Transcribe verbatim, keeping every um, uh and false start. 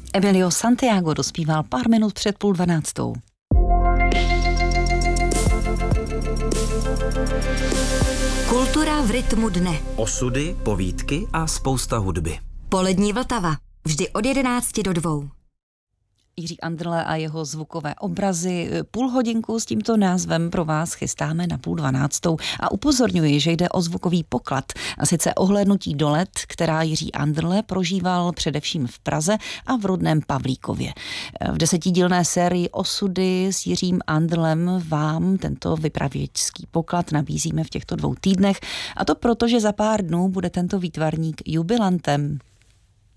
Emilio Santiago dospíval pár minut před půl dvanáctou. Kultura v rytmu dne. Osudy, povídky a spousta hudby. Polední Vltava. Vždy od jedenácti do dvou. Jiří Andrle a jeho zvukové obrazy. Půl hodinku s tímto názvem pro vás chystáme na půl dvanáctou a upozorňuji, že jde o zvukový poklad, a sice ohlédnutí do let, která Jiří Andrle prožíval především v Praze a v rodném Pavlíkově. V desetidílné sérii Osudy s Jiřím Andrlem vám tento vypravěčský poklad nabízíme v těchto dvou týdnech, a to proto, že za pár dnů bude tento výtvarník jubilantem.